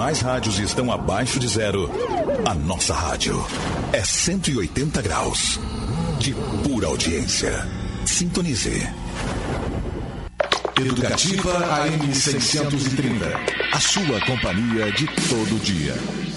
demais rádios estão abaixo de zero, a nossa rádio é 180 graus de pura audiência. Sintonize. Educativa AM 630. A sua companhia de todo dia.